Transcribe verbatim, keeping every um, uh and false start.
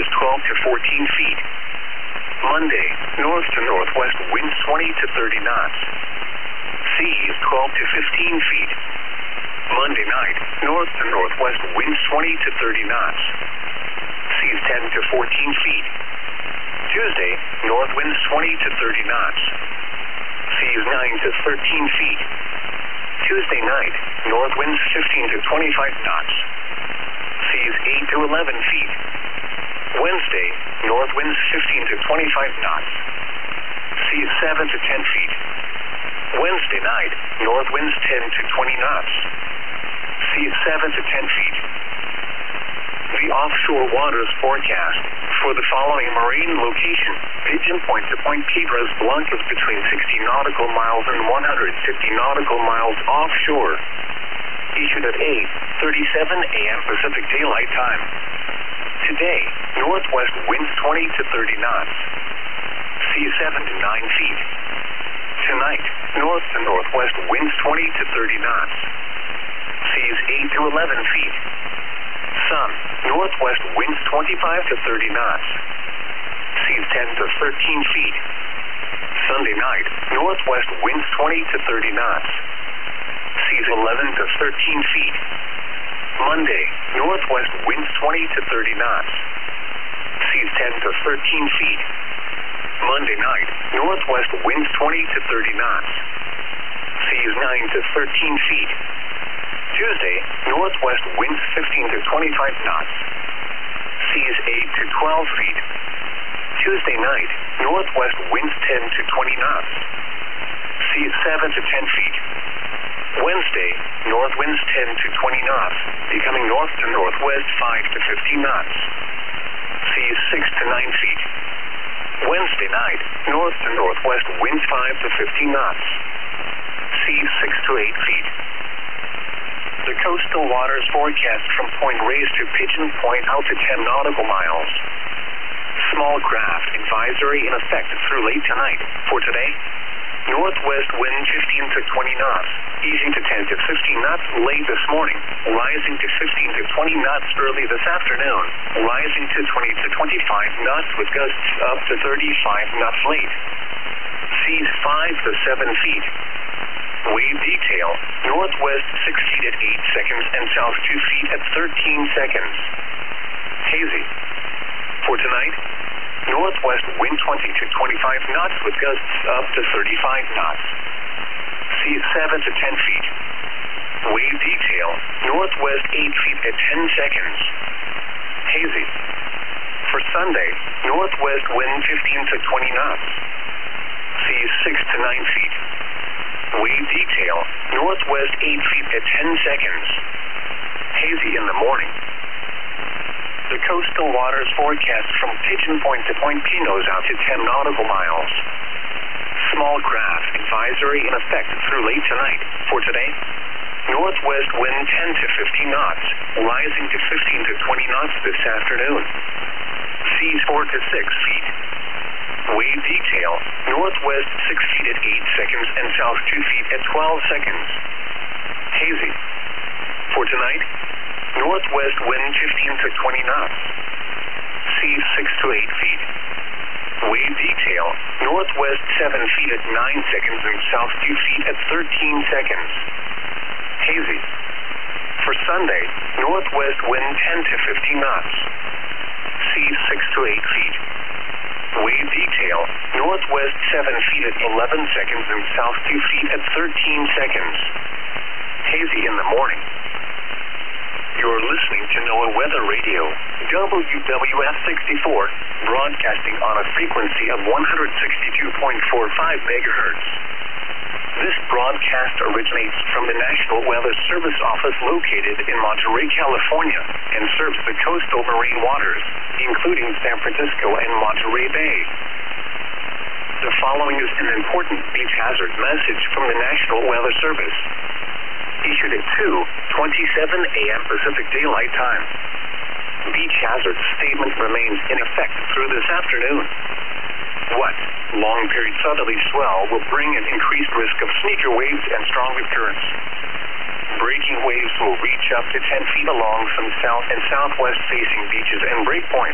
twelve to fourteen feet. Monday, north to northwest winds twenty to thirty knots. Seas twelve to fifteen feet. Monday night, north to northwest winds twenty to thirty knots. Seas ten to fourteen feet. Tuesday, north winds twenty to thirty knots. Seas nine to thirteen feet. Tuesday night, north winds fifteen to twenty-five knots. Seas eight to eleven feet. Wednesday, north winds fifteen to twenty-five knots. Seas seven to ten feet. Wednesday night, north winds ten to twenty knots. Seas seven to ten feet. The offshore waters forecast for the following marine location: Pigeon Point to Point Piedras Blancas between sixty nautical miles and one hundred fifty nautical miles offshore. Issued at eight thirty-seven a m Pacific Daylight Time. Today, northwest winds twenty to thirty knots. Seas seven to nine feet. Tonight, north to northwest winds twenty to thirty knots. Seas eight to eleven feet. Sun, northwest winds twenty-five to thirty knots. Seas ten to thirteen feet. Sunday night, northwest winds twenty to thirty knots. Seas eleven to thirteen feet. Monday, northwest winds twenty to thirty knots. Seas ten to thirteen feet. Monday night, northwest winds twenty to thirty knots. Seas nine to thirteen feet. Tuesday, northwest winds fifteen to twenty-five knots. Seas eight to twelve feet. Tuesday night, northwest winds ten to twenty knots. Seas seven to ten feet. Wednesday, north winds ten to twenty knots, becoming north to northwest five to fifteen knots. Seas six to nine feet. Wednesday night, north to northwest winds five to fifteen knots. Seas six to eight feet. The coastal waters forecast from Point Reyes to Pigeon Point out to ten nautical miles. Small craft advisory in effect through late tonight. For today, northwest wind fifteen to twenty knots, easing to ten to fifteen knots late this morning, rising to fifteen to twenty knots early this afternoon, rising to twenty to twenty-five knots with gusts up to thirty-five knots late. Seas five to seven feet. Wave detail, northwest six feet at eight seconds and south two feet at thirteen seconds. Hazy. For tonight, northwest wind twenty to twenty-five knots with gusts up to thirty-five knots. Seas seven to ten feet. Wave detail, northwest eight feet at ten seconds. Hazy. For Sunday, northwest wind fifteen to twenty knots. Seas six to nine feet. Wave detail, northwest eight feet at ten seconds. Hazy in the morning. The coastal waters forecast from Pigeon Point to Point Pinos out to ten nautical miles. Small craft advisory in effect through late tonight. For today, northwest wind ten to fifteen knots, rising to fifteen to twenty knots this afternoon. Seas four to six feet. Wave detail, northwest six feet at eight seconds and south two feet at twelve seconds. Hazy. For tonight, northwest wind fifteen to twenty knots. Seas six to eight feet. Wave detail, northwest seven feet at nine seconds and south two feet at thirteen seconds. Hazy. For Sunday, northwest wind ten to fifteen knots. Seas six to eight feet. Wave detail, northwest seven feet at eleven seconds and south two feet at thirteen seconds. Hazy in the morning. You're listening to NOAA Weather Radio, W W F sixty-four, broadcasting on a frequency of one hundred sixty-two point four five megahertz. This broadcast originates from the National Weather Service office located in Monterey, California, and serves the coastal marine waters, including San Francisco and Monterey Bay. The following is an important beach hazard message from the National Weather Service. Issued at two twenty-seven a m Pacific Daylight Time. Beach hazard statement remains in effect through this afternoon. What? Long-period southerly swell will bring an increased risk of sneaker waves and stronger currents. Breaking waves will reach up to ten feet along some south and southwest facing beaches and breakpoints.